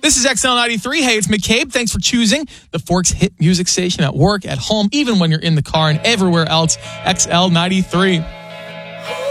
This is XL93. Hey, it's McCabe. Thanks for choosing the Forks hit music station at work, at home, even when you're in the car and everywhere else. XL93.